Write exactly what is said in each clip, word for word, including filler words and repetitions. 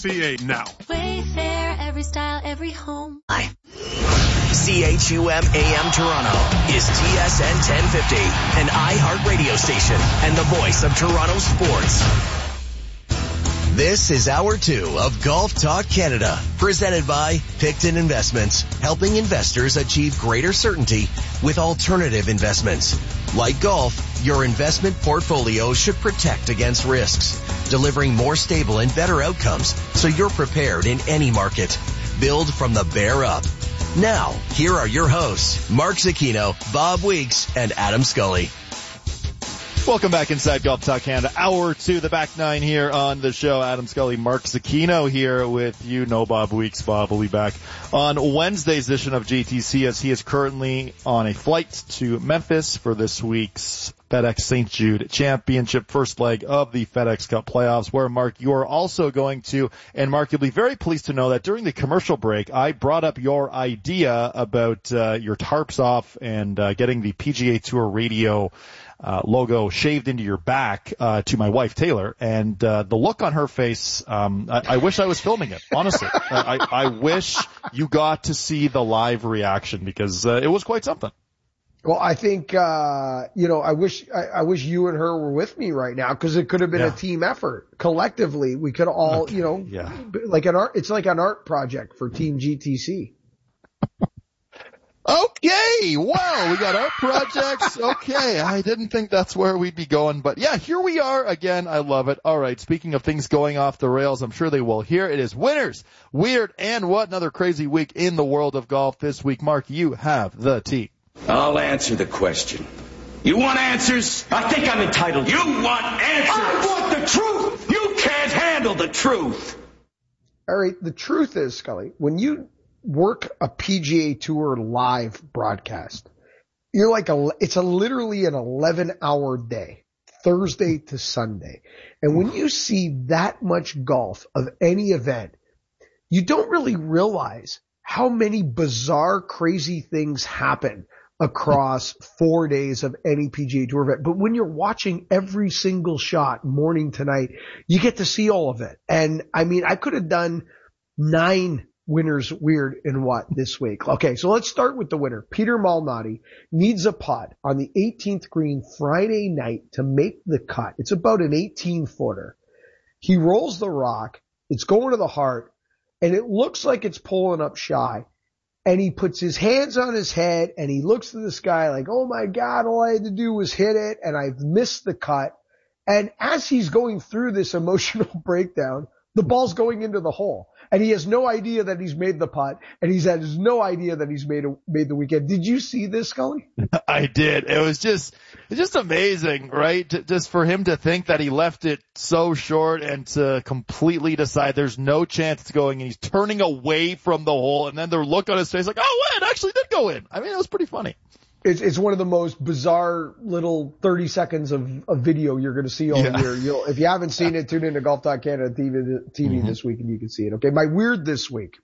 C A now. Wayfair, every style, every home. Hi. C H U M A M Toronto is T S N ten fifty, an iHeart radio station and the voice of Toronto sports. This is Hour two of Golf Talk Canada, presented by Picton Investments, helping investors achieve greater certainty with alternative investments. Like golf, your investment portfolio should protect against risks, delivering more stable and better outcomes so you're prepared in any market. Build from the bear up. Now, here are your hosts, Mark Zecchino, Bob Weeks, and Adam Scully. Welcome back inside Golf Talk Canada. Hour two, the back nine here on the show. Adam Scully, Mark Zecchino here with you. No Bob Weeks. Bob will be back on Wednesday's edition of G T C as he is currently on a flight to Memphis for this week's FedEx Saint Jude Championship, first leg of the FedEx Cup playoffs, where, Mark, you are also going to, and Mark, you'll be very pleased to know that during the commercial break, I brought up your idea about uh, your tarps off and uh, getting the P G A Tour radio Uh, logo shaved into your back, uh, to my wife, Taylor, and, uh, the look on her face, um, I, I wish I was filming it, honestly. I, I, I wish you got to see the live reaction because, uh, it was quite something. Well, I think, uh, you know, I wish, I, I wish you and her were with me right now because it could have been yeah. a team effort. Collectively, we could all, okay. you know, yeah. like an art, it's like an art project for Team G T C. Okay, wow, we got our projects. Okay, I didn't think that's where we'd be going, but yeah, here we are again. I love it. All right, speaking of things going off the rails, I'm sure they will. Here it is, winners, weird, and what another crazy week in the world of golf this week. Mark, you have the tee. I'll answer the question. You want answers? I think I'm entitled. You want answers? I want the truth. You can't handle the truth. All right, the truth is, Scully, when you work a P G A Tour live broadcast, you're like a, it's a literally an eleven hour day, Thursday to Sunday. And when you see that much golf of any event, you don't really realize how many bizarre, crazy things happen across four days of any P G A Tour event. But when you're watching every single shot morning to night, you get to see all of it. And I mean, I could have done nine winners weird in what this week. Okay, so let's start with the winner. Peter Malnati needs a putt on the eighteenth green Friday night to make the cut. It's about an eighteen footer. He rolls the rock. It's going to the heart, and it looks like it's pulling up shy. And he puts his hands on his head, and he looks to the sky like, oh my God, all I had to do was hit it, and I've missed the cut. And as he's going through this emotional breakdown, the ball's going into the hole. And he has no idea that he's made the putt, and he has no idea that he's made a, made the weekend. Did you see this, Scully? I did. It was just, it's just amazing, right? Just for him to think that he left it so short and to completely decide there's no chance it's going, and he's turning away from the hole, and then the look on his face like, oh, it actually did go in. I mean, it was pretty funny. It's, it's one of the most bizarre little thirty seconds of, of video you're going to see all yeah. year. You'll, if you haven't seen it, tune into Golf Talk Canada T V, T V mm-hmm. this week and you can see it. Okay. My weird this week.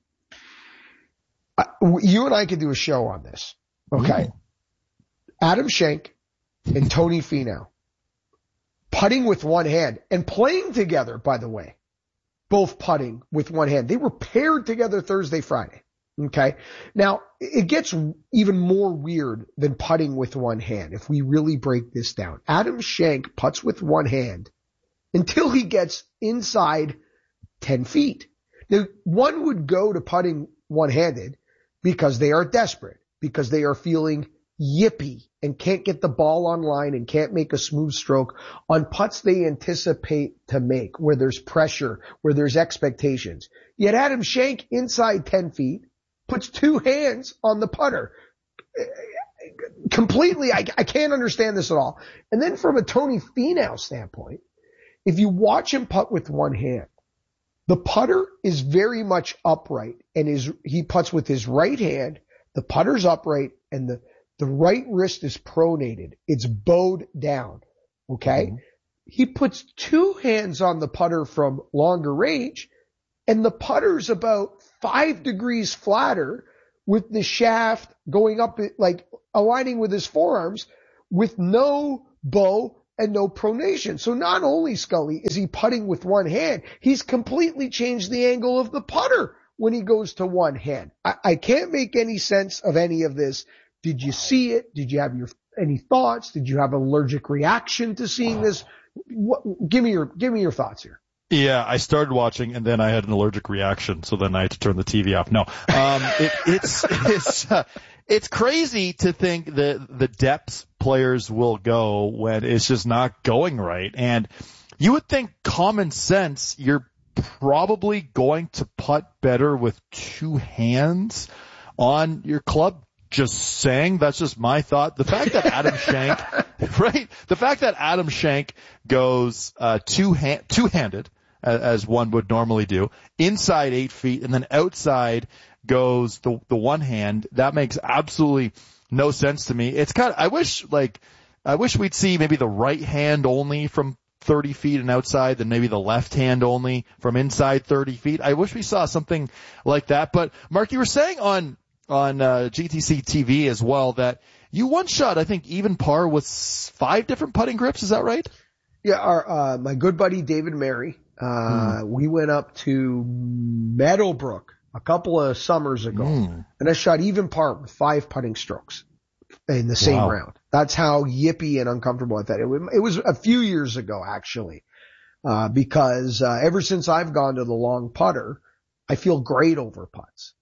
I, you and I could do a show on this. Okay. Mm. Adam Schenk and Tony Finau putting with one hand and playing together, by the way, both putting with one hand. They were paired together Thursday, Friday. Okay. Now, it gets even more weird than putting with one hand if we really break this down. Adam Schenk putts with one hand until he gets inside ten feet. Now, one would go to putting one-handed because they are desperate, because they are feeling yippy and can't get the ball on line and can't make a smooth stroke on putts they anticipate to make, where there's pressure, where there's expectations. Yet Adam Schenk inside ten feet puts two hands on the putter. Completely, I, I can't understand this at all. And then from a Tony Finau standpoint, if you watch him putt with one hand, the putter is very much upright, and his, he putts with his right hand, the putter's upright, and the, the right wrist is pronated. It's bowed down. Okay? Mm-hmm. He puts two hands on the putter from longer range, and the putter's about five degrees flatter with the shaft going up, like aligning with his forearms with no bow and no pronation. So not only, Scully, is he putting with one hand, he's completely changed the angle of the putter when he goes to one hand. I, I can't make any sense of any of this. Did you see it? Did you have your any thoughts? Did you have an allergic reaction to seeing this? What, give me your give me your thoughts here. Yeah, I started watching and then I had an allergic reaction, so then I had to turn the T V off. No, um, it, it's it's uh, it's crazy to think that the depths players will go when it's just not going right. And you would think common sense, you're probably going to putt better with two hands on your club. Just saying, that's just my thought. The fact that Adam Schenk, right? The fact that Adam Schenk goes uh two hand two-handed, as, as one would normally do, inside eight feet, and then outside goes the the one hand. That makes absolutely no sense to me. It's kind of, I wish like I wish we'd see maybe the right hand only from thirty feet and outside, then maybe the left hand only from inside thirty feet. I wish we saw something like that. But Mark, you were saying on on uh, G T C T V as well that you one shot, I think, even par with five different putting grips. Is that right? Yeah, our uh, my good buddy David Mary, uh, hmm. we went up to Meadowbrook a couple of summers ago, hmm. and I shot even par with five putting strokes in the same wow. round. That's how yippy and uncomfortable I felt. It, it was a few years ago, actually, uh, because uh, ever since I've gone to the long putter, I feel great over putts.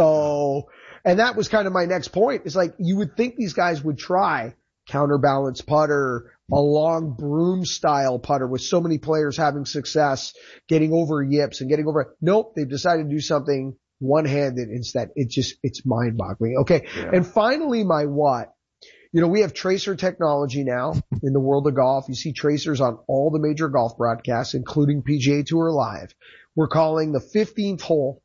So, and that was kind of my next point. It's like you would think these guys would try counterbalance putter, a long broom style putter with so many players having success getting over yips and getting over. Nope, they've decided to do something one-handed instead. It just, it's mind-boggling. Okay. Yeah. And finally, my what? You know, we have tracer technology now in the world of golf. You see tracers on all the major golf broadcasts, including P G A Tour Live. We're calling the fifteenth hole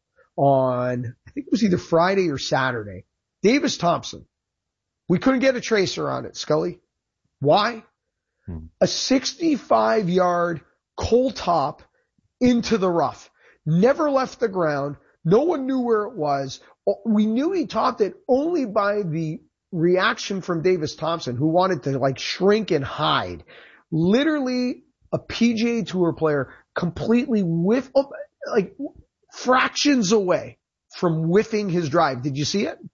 on, I think it was either Friday or Saturday. Davis Thompson. We couldn't get a tracer on it, Scully. Why? Hmm. A sixty-five yard cold top into the rough. Never left the ground. No one knew where it was. We knew he topped it only by the reaction from Davis Thompson, who wanted to like shrink and hide. Literally a P G A Tour player completely whiff, like fractions away from whiffing his drive. Did you see it?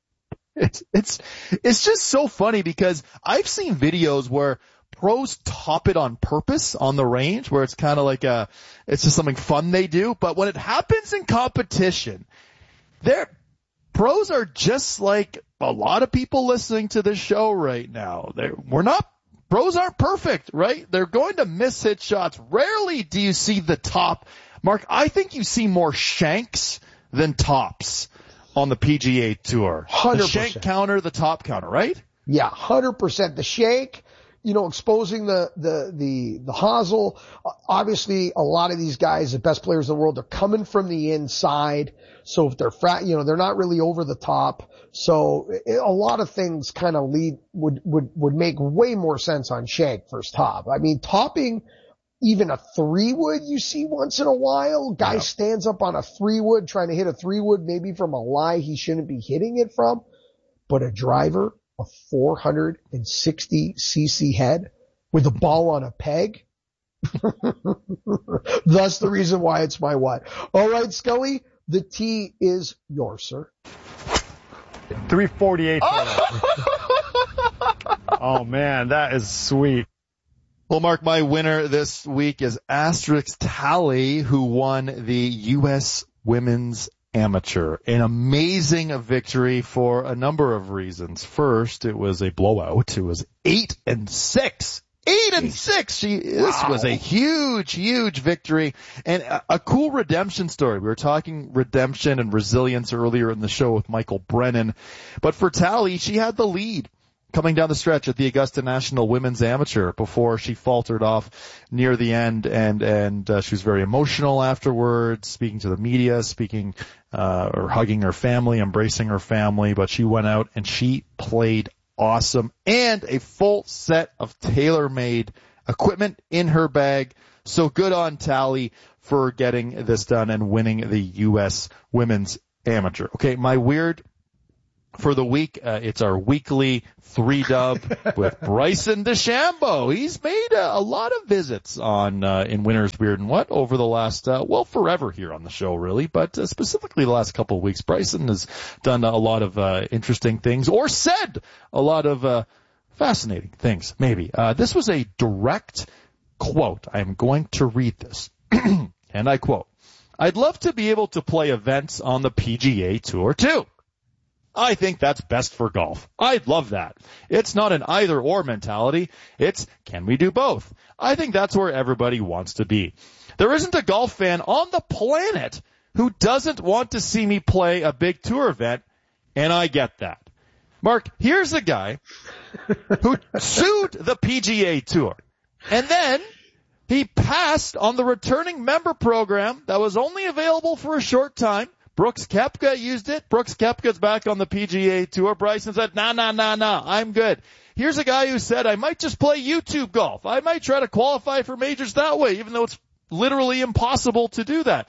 It's, it's, it's just so funny because I've seen videos where pros top it on purpose on the range where it's kind of like a, it's just something fun they do. But when it happens in competition, they're, pros are just like a lot of people listening to this show right now. They're, we're not, pros aren't perfect, right? They're going to miss hit shots. Rarely do you see the top. Mark, I think you see more shanks than tops on the P G A Tour. one hundred percent. The shank counter, the top counter, right? Yeah, one hundred percent. The shank, you know, exposing the, the, the, the hosel. Obviously, a lot of these guys, the best players in the world, are coming from the inside. So if they're frat, you know, they're not really over the top. So it, a lot of things kind of lead, would, would, would make way more sense on shank versus top. I mean, topping even a three wood you see once in a while. Guy yeah. stands up on a three wood trying to hit a three wood maybe from a lie he shouldn't be hitting it from. But a driver, a four hundred sixty cc head with a ball on a peg. That's the reason why it's my what. All right, Scully, the tee is yours, sir. three forty-eight. Oh man, that is sweet. Well, Mark, my winner this week is Asterisk Tally, who won the U S Women's Amateur. An amazing victory for a number of reasons. First, it was a blowout. It was eight and six. Eight and six. She, this was a huge, huge victory and a, a cool redemption story. We were talking redemption and resilience earlier in the show with Michael Brennan. But for Tally, she had the lead coming down the stretch at the Augusta National Women's Amateur before she faltered off near the end, and and uh, she was very emotional afterwards, speaking to the media, speaking uh or hugging her family, embracing her family. But she went out and she played awesome, and a full set of tailor-made equipment in her bag. So good on Tally for getting this done and winning the U S Women's Amateur. Okay, my weird for the week. Uh, it's our weekly three dub with Bryson DeChambeau. He's made a, a lot of visits on uh, in Winter's Weird and What over the last, uh, well, forever here on the show, really, but uh, specifically the last couple of weeks. Bryson has done a lot of uh, interesting things, or said a lot of uh, fascinating things, maybe. Uh, this was a direct quote. I am going to read this, and I quote, "I'd love to be able to play events on the P G A Tour, too. I think that's best for golf. I'd love that. It's not an either-or mentality. It's, can we do both? I think that's where everybody wants to be. There isn't a golf fan on the planet who doesn't want to see me play a big tour event, and I get that." Mark, here's a guy who sued the P G A Tour, and then he passed on the returning member program that was only available for a short time. Brooks Koepka used it. Brooks Koepka's back on the P G A Tour. Bryson said, nah, nah, nah, nah, I'm good. Here's a guy who said, I might just play YouTube golf. I might try to qualify for majors that way, even though it's literally impossible to do that.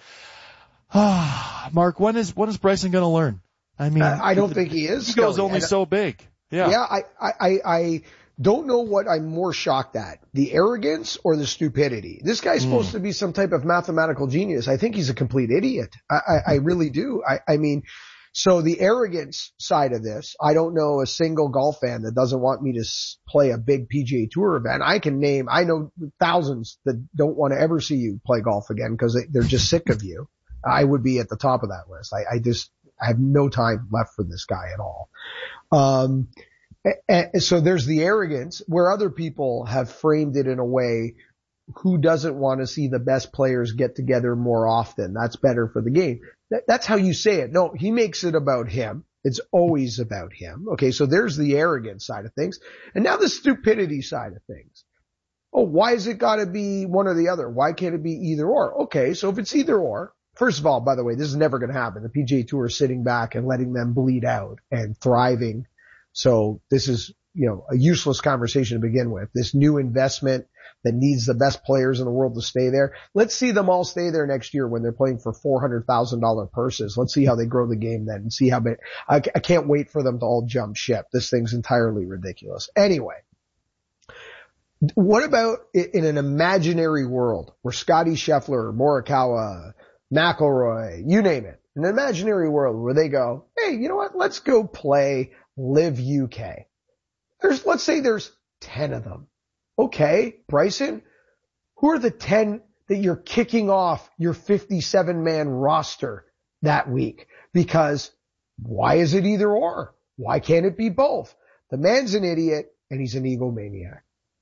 Ah, Mark, when is, when is Bryson going to learn? I mean, uh, I don't think he is. He goes Scully. only so big. Yeah. Yeah, I, I, I don't know what I'm more shocked at, the arrogance or the stupidity. This guy's supposed mm. to be some type of mathematical genius. I think he's a complete idiot. I, I, I really do. I, I mean, so the arrogance side of this, I don't know a single golf fan that doesn't want me to s- play a big P G A Tour event. I can name, I know thousands that don't want to ever see you play golf again because they, they're just sick of you. I would be at the top of that list. I, I just, I have no time left for this guy at all. Um, And so there's the arrogance where other people have framed it in a way, who doesn't want to see the best players get together more often? That's better for the game. That, that's how you say it. No, he makes it about him. It's always about him. Okay. So there's the arrogance side of things. And now the stupidity side of things. Oh, why has it got to be one or the other? Why can't it be either or? Okay. So if it's either or, first of all, by the way, this is never going to happen. The P G A Tour is sitting back and letting them bleed out and thriving. So this is, you know, a useless conversation to begin with. This new investment that needs the best players in the world to stay there. Let's see them all stay there next year when they're playing for four hundred thousand dollars purses. Let's see how they grow the game then and see how big. I, I can't wait for them to all jump ship. This thing's entirely ridiculous. Anyway, what about in an imaginary world where Scotty Scheffler, Morikawa, McIlroy, you name it, an imaginary world where they go, hey, you know what? Let's go play Live U K. There's, let's say there's ten of them. Okay, Bryson, who are the ten that you're kicking off your fifty-seven man roster that week? Because why is it either or? Why can't it be both? The man's an idiot and he's an egomaniac.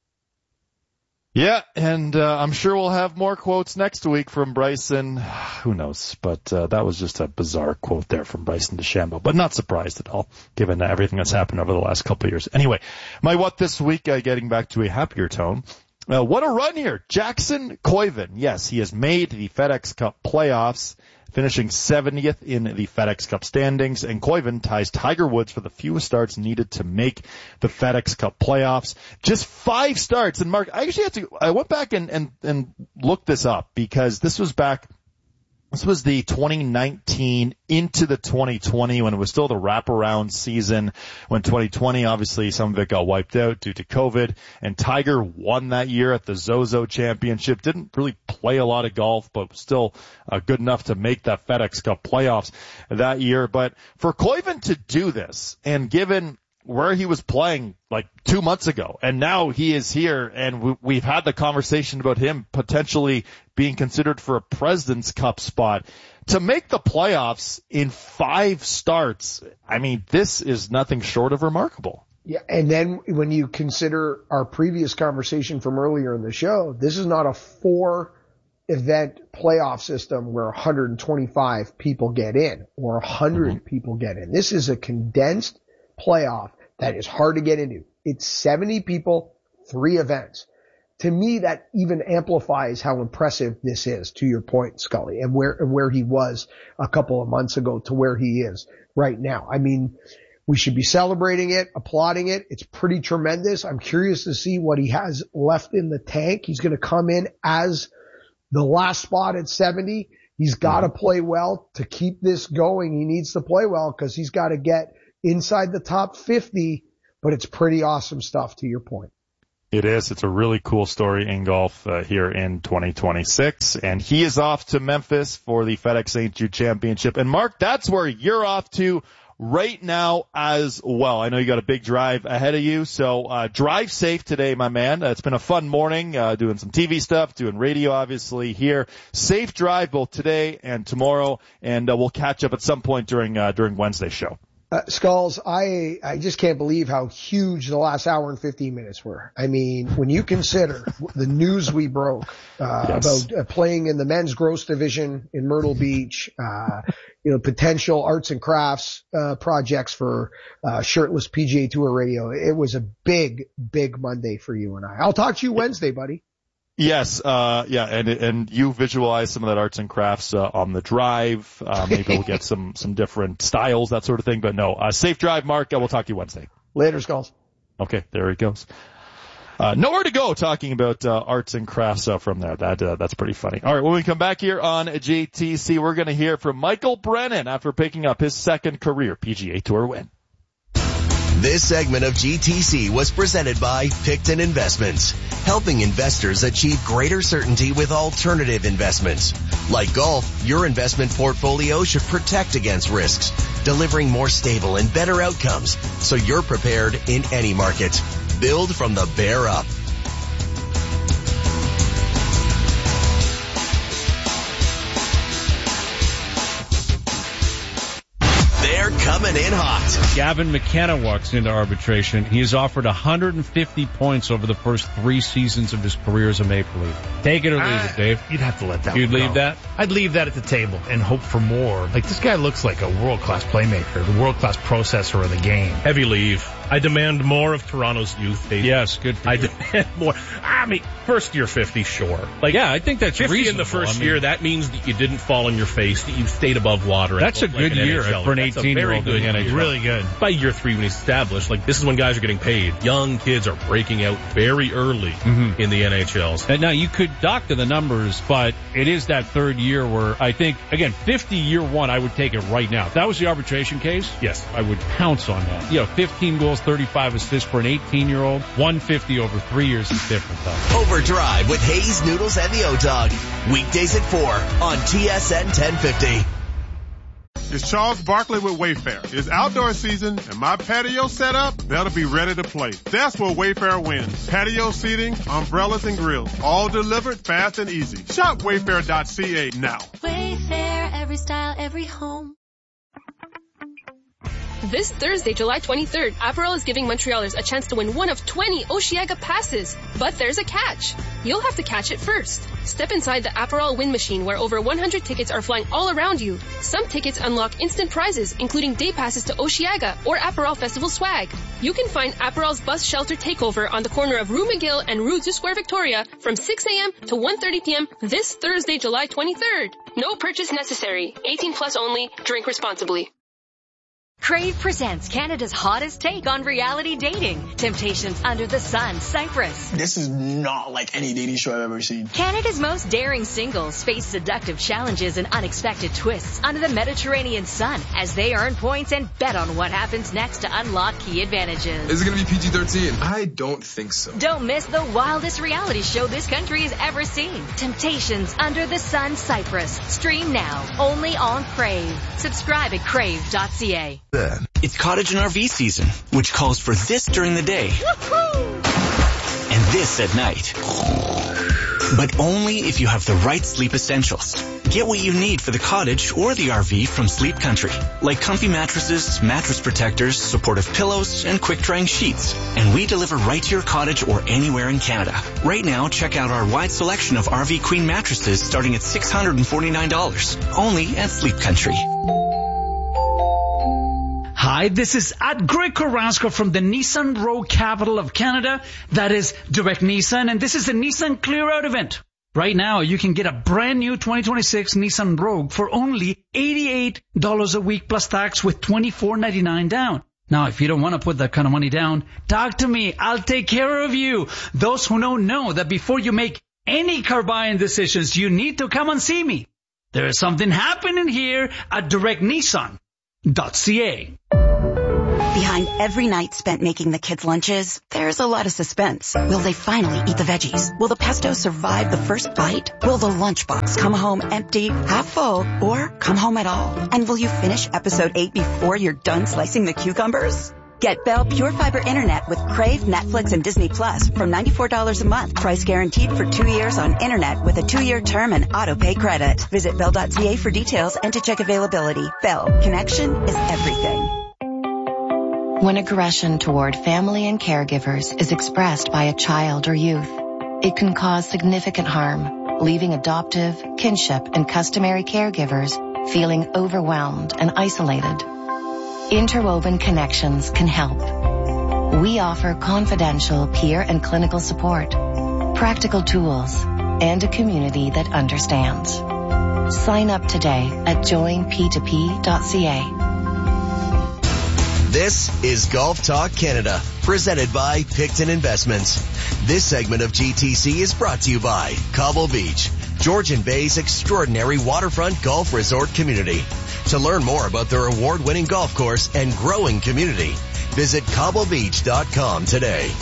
Yeah, and uh, I'm sure we'll have more quotes next week from Bryson. Who knows? But uh, that was just a bizarre quote there from Bryson DeChambeau. But not surprised at all, given everything that's happened over the last couple of years. Anyway, my what this week, uh, getting back to a happier tone. Uh, what a run here. Jackson Koivun. Yes, he has made the FedEx Cup playoffs, finishing seventieth in the FedEx Cup standings, and Koivun ties Tiger Woods for the fewest starts needed to make the FedEx Cup playoffs. Just five starts. And Mark, I actually had to, I went back and, and, and looked this up because this was back, this was the twenty nineteen into the twenty twenty when it was still the wraparound season, when twenty twenty, obviously some of it got wiped out due to COVID, and Tiger won that year at the Zozo Championship. Didn't really play a lot of golf, but was still uh, good enough to make that FedEx Cup playoffs that year. But for Koivun to do this, and given where he was playing like two months ago, and now he is here, and we, we've had the conversation about him potentially being considered for a President's Cup spot, to make the playoffs in five starts. I mean, this is nothing short of remarkable. Yeah, and then when you consider our previous conversation from earlier in the show, this is not a four event playoff system where one hundred twenty-five people get in or one hundred mm-hmm. people get in. This is a condensed playoff that is hard to get into. It's seventy people, three events. To me, that even amplifies how impressive this is, to your point, Scully, and where, and where he was a couple of months ago to where he is right now. I mean, we should be celebrating it, applauding it. It's pretty tremendous. I'm curious to see what he has left in the tank. He's going to come in as the last spot at seventy. He's got to play well to keep this going. He needs to play well because he's got to get inside the top fifty, but it's pretty awesome stuff to your point. It is. It's a really cool story in golf uh, here in twenty twenty-six. And he is off to Memphis for the FedEx Saint Jude Championship. And Mark, that's where you're off to right now as well. I know you got a big drive ahead of you, so uh drive safe today, my man. Uh, it's been a fun morning, uh doing some T V stuff, doing radio obviously here. Safe drive both today and tomorrow, and uh, we'll catch up at some point during uh during Wednesday's show. Uh, Skulls, I, I just can't believe how huge the last hour and fifteen minutes were. I mean, when you consider the news we broke, uh, yes. about uh, playing in the men's gross division in Myrtle Beach, uh, you know, potential arts and crafts, uh, projects for, uh, Shirtless P G A Tour Radio. It was a big, big Monday for you and I. I'll talk to you Wednesday, buddy. Yes, uh, yeah, and and you visualize some of that arts and crafts uh, on the drive. Uh, maybe we'll get some some different styles, that sort of thing. But no, uh, safe drive, Mark. Uh, we'll talk to you Wednesday. Later, Skulls. Okay, there he goes. Uh, nowhere to go talking about uh, arts and crafts uh, from there. That uh, that's pretty funny. All right, when we come back here on J T C, we're going to hear from Michael Brennan after picking up his second career P G A Tour win. This segment of G T C was presented by Picton Investments, helping investors achieve greater certainty with alternative investments. Like golf, your investment portfolio should protect against risks, delivering more stable and better outcomes so you're prepared in any market. Build from the bear up. They're coming in hot. Gavin McKenna walks into arbitration. He is offered one hundred fifty points over the first three seasons of his career as a Maple Leaf. Take it or leave uh, it, Dave. You'd have to let that You'd one leave go. that? I'd leave that at the table and hope for more. Like, this guy looks like a world-class playmaker, the world-class processor of the game. Heavy leave. I demand more of Toronto's youth, Dave. Yes, good for I you. demand more. I mean, first year fifty, sure. Like, yeah, I think that's fifty reasonable. in the first I mean, year, that means that you didn't fall on your face, that you stayed above water. That's a like good an year N H L. for an That's eighteen-year-old in the N H L. Really good. By year three, when he's established, like, this is when guys are getting paid. Young kids are breaking out very early mm-hmm. in the N H Ls. And now, you could doctor the numbers, but it is that third year where I think, again, fifty year one, I would take it right now. If that was the arbitration case, yes, I would pounce on that. You know, fifteen goals, thirty-five assists for an eighteen-year-old, one hundred fifty over three years is different, though. Overdrive with Hayes, Noodles, and the O-Dog. Weekdays at four on T S N ten fifty. It's Charles Barkley with Wayfair. It's outdoor season, and my patio set up, that'll be ready to play. That's where Wayfair wins. Patio seating, umbrellas, and grills. All delivered fast and easy. Shop wayfair dot c a now. Wayfair, every style, every home. This Thursday, July twenty-third, Aperol is giving Montrealers a chance to win one of twenty Oceaga passes. But there's a catch. You'll have to catch it first. Step inside the Aperol win machine where over one hundred tickets are flying all around you. Some tickets unlock instant prizes, including day passes to Oceaga or Aperol Festival swag. You can find Aperol's bus shelter takeover on the corner of Rue McGill and Rue du Square Victoria from six a.m. to one thirty p.m. this Thursday, July twenty-third. No purchase necessary. eighteen plus only. Drink responsibly. Crave presents Canada's hottest take on reality dating. Temptations Under the Sun, Cyprus. This is not like any dating show I've ever seen. Canada's most daring singles face seductive challenges and unexpected twists under the Mediterranean sun as they earn points and bet on what happens next to unlock key advantages. Is it going to be P G thirteen? I don't think so. Don't miss the wildest reality show this country has ever seen. Temptations Under the Sun, Cyprus. Stream now, only on Crave. Subscribe at crave dot c a. It's cottage and R V season, which calls for this during the day and this at night. But only if you have the right sleep essentials. Get what you need for the cottage or the R V from Sleep Country, like comfy mattresses, mattress protectors, supportive pillows, and quick-drying sheets. And we deliver right to your cottage or anywhere in Canada. Right now, check out our wide selection of R V Queen mattresses starting at six hundred forty-nine dollars, only at Sleep Country. Hi, this is at Greg Carrasco from the Nissan Rogue capital of Canada. That is Direct Nissan, and this is the Nissan Clear Out event. Right now, you can get a brand new twenty twenty-six Nissan Rogue for only eighty-eight dollars a week plus tax with twenty-four ninety-nine down. Now, if you don't want to put that kind of money down, talk to me. I'll take care of you. Those who know know that before you make any car buying decisions, you need to come and see me. There is something happening here at Direct Nissan dot c a. Behind every night spent making the kids' lunches, there's a lot of suspense. Will they finally eat the veggies? Will the pesto survive the first bite? Will the lunchbox come home empty, half full, or come home at all? And will you finish episode eight before you're done slicing the cucumbers? Get Bell Pure Fiber Internet with Crave, Netflix, and Disney Plus from ninety-four dollars a month. Price guaranteed for two years on Internet with a two-year term and auto-pay credit. Visit bell dot c a for details and to check availability. Bell. Connection is everything. When aggression toward family and caregivers is expressed by a child or youth, it can cause significant harm, leaving adoptive, kinship, and customary caregivers feeling overwhelmed and isolated. Interwoven Connections can help. We offer confidential peer and clinical support, practical tools, and a community that understands. Sign up today at join p two p dot c a. This is Golf Talk Canada, presented by Picton Investments. This segment of G T C is brought to you by Cobble Beach, Georgian Bay's extraordinary waterfront golf resort community. To learn more about their award-winning golf course and growing community, visit cobble beach dot com today.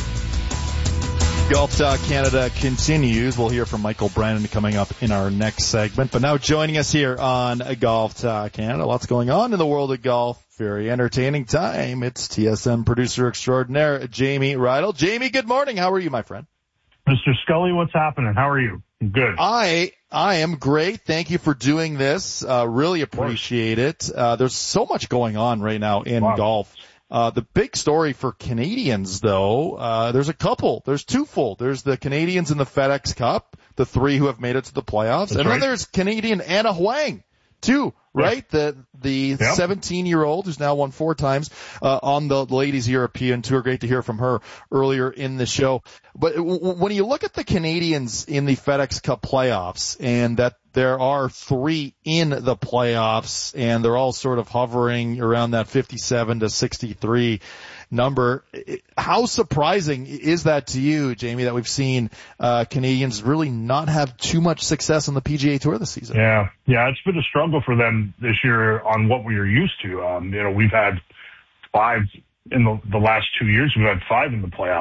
Golf Talk Canada continues. We'll hear from Michael Brennan coming up in our next segment. But now joining us here on Golf Talk Canada, lots going on in the world of golf. Very entertaining time. It's T S N producer extraordinaire, Jamie Rydell. Jamie, good morning. How are you, my friend? Mister Scully, what's happening? How are you? Good. I I am great. Thank you for doing this. Uh, really appreciate it. Uh, there's so much going on right now in wow. golf. Uh, the big story for Canadians, though, uh, there's a couple. There's twofold. There's the Canadians in the FedEx Cup, the three who have made it to the playoffs. That's and right. Then there's Canadian Anna Huang, too, right? Yeah. The the yep. seventeen-year-old who's now won four times uh, on the Ladies European Tour. Great to hear from her earlier in the show. But w- when you look at the Canadians in the FedEx Cup playoffs, and that there are three in the playoffs, and they're all sort of hovering around that fifty-seven to sixty-three number. How surprising is that to you, Jamie, that we've seen uh Canadians really not have too much success on the P G A Tour this season? Yeah, yeah, it's been a struggle for them this year on what we were used to. Um, you know, we've had five in the, the last two years. We've had five in the playoffs,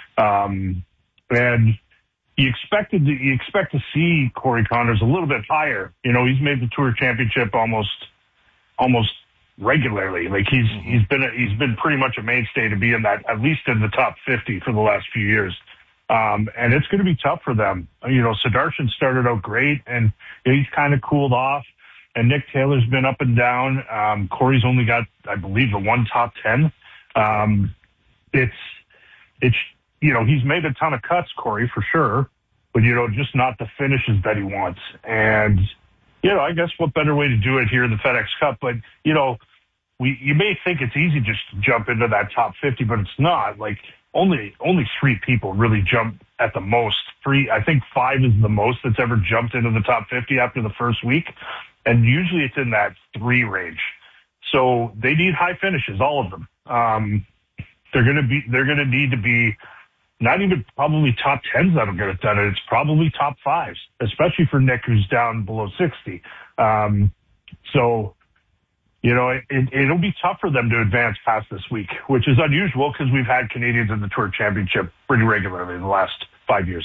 um, and you expected to, you expect to see Corey Connors a little bit higher. You know, he's made the Tour Championship almost, almost regularly. Like he's, mm-hmm. he's been, a, he's been pretty much a mainstay to be in that, at least in the top fifty for the last few years. Um, and it's going to be tough for them. You know, Sudarshan started out great and he's kind of cooled off, and Nick Taylor's been up and down. Um, Corey's only got, I believe, the one top ten. Um, it's, it's, you know, he's made a ton of cuts, Corey, for sure, but, you know, just not the finishes that he wants. And, you know, I guess what better way to do it here in the FedEx Cup? But, you know, we, you may think it's easy just to jump into that top fifty, but it's not. Like, only, only three people really jump at the most. Three, I think five is the most that's ever jumped into the top fifty after the first week. And usually it's in that three range. So they need high finishes, all of them. Um, they're going to be, they're going to need to be, not even probably top tens that'll get it done. It's probably top fives, especially for Nick, who's down below sixty. Um, so, you know, it, it, it'll be tough for them to advance past this week, which is unusual because we've had Canadians in the Tour Championship pretty regularly in the last five years.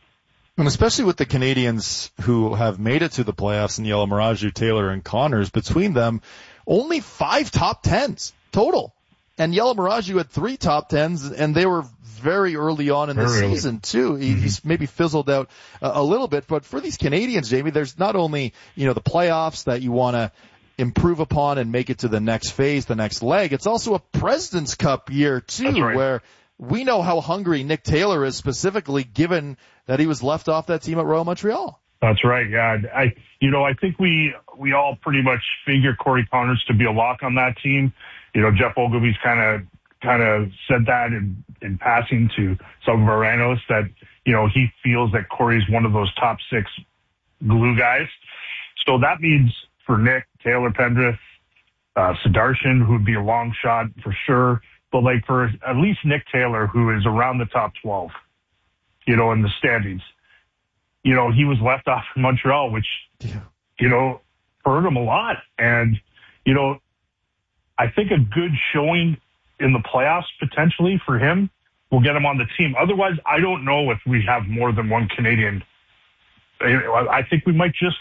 And especially with the Canadians who have made it to the playoffs in Yalamaraju, Taylor, and Connors, between them, only five top tens total. And Yalamaraju had three top tens, and they were very early on in the very season, too. He, mm-hmm. He's maybe fizzled out a, a little bit. But for these Canadians, Jamie, there's not only, you know, the playoffs that you want to improve upon and make it to the next phase, the next leg. It's also a President's Cup year, too, right. where we know how hungry Nick Taylor is, specifically given that he was left off that team at Royal Montreal. That's right. Yeah. I, you know, I think we, we all pretty much figure Corey Connors to be a lock on that team. You know, Jeff Ogilvy's kind of, kind of said that in, in passing to some of our analysts that, you know, he feels that Corey's one of those top six glue guys. So that means for Nick, Taylor Pendrith, uh, Sudarshan, who would be a long shot for sure. But like for at least Nick Taylor, who is around the top twelve, you know, in the standings, you know, he was left off in Montreal, which, yeah. you know, hurt him a lot. And, you know, I think a good showing in the playoffs potentially for him will get him on the team. Otherwise, I don't know if we have more than one Canadian. I think we might just